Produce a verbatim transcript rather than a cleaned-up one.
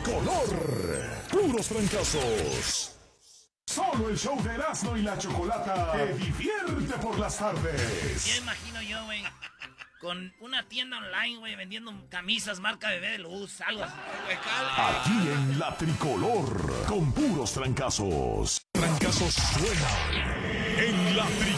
tricolor. Puros trancazos. Solo el show de Erasmo y la Chocolata te divierte por las tardes. Ya imagino yo, güey, con una tienda online, güey, vendiendo camisas marca Bebé de Luz, algo así. Aquí en la tricolor, con puros trancazos. Trancazos suenan en la tricolor.